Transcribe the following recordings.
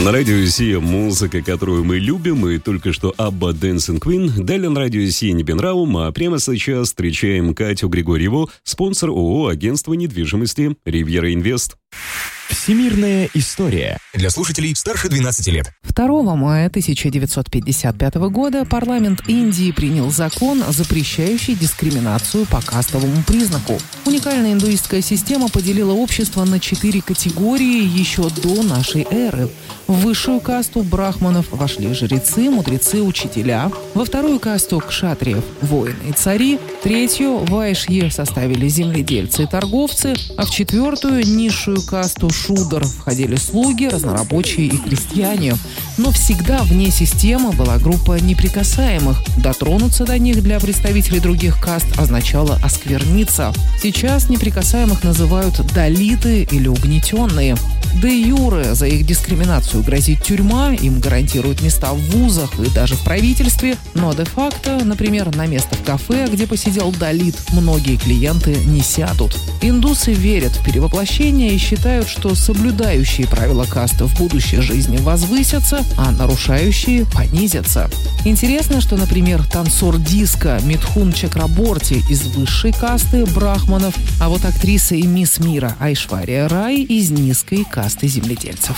На радио Си музыка, которую мы любим, и только что Абба Dancing Queen. Далее на радио Си Нибенраум, а прямо сейчас встречаем Катю Григорьеву, спонсор ООО агентства недвижимости «Ривьера Инвест». Всемирная история для слушателей старше 12 лет. 2 мая 1955 года парламент Индии принял закон, запрещающий дискриминацию по кастовому признаку. Уникальная индуистская система поделила общество на 4 категории еще до нашей эры. В высшую касту брахманов вошли жрецы, мудрецы, учителя. Во вторую касту кшатриев – воины и цари. Третью – вайшьи составили земледельцы и торговцы. А в четвертую, низшую касту шудр входили слуги, разнорабочие и крестьяне. Но всегда вне системы была группа неприкасаемых. Дотронуться до них для представителей других каст означало оскверниться. Сейчас неприкасаемых называют далиты или угнетенные. Де юре за их дискриминацию грозит тюрьма, им гарантируют места в вузах и даже в правительстве. Но де-факто, например, на место в кафе, где посидел далит, многие клиенты не сядут. Индусы верят в перевоплощение и считают, что соблюдающие правила касты в будущей жизни возвысятся, а нарушающие понизятся. Интересно, что, например, танцор диско Митхун Чакраборти из высшей касты брахманов, а вот актриса и мисс мира Айшвария Рай из низкой касты земледельцев.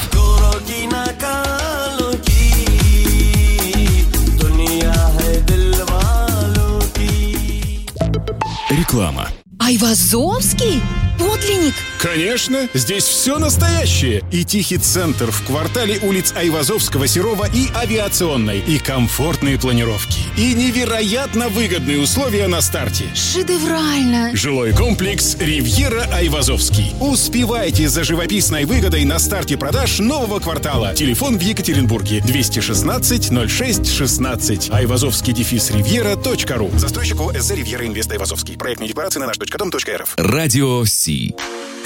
Реклама. Айвазовский? Подлинник? Конечно, здесь все настоящее. И тихий центр в квартале улиц Айвазовского, Серова и Авиационной. И комфортные планировки. И невероятно выгодные условия на старте. Шедеврально! Жилой комплекс «Ривьера Айвазовский». Успевайте за живописной выгодой на старте продаж нового квартала. Телефон в Екатеринбурге 216 06 16. Айвазовский-ривьера.ру. Застройщик ОСЗ «Ривьера Инвест Айвазовский». Проектные декларации на наш.дом.рф. Радио Си.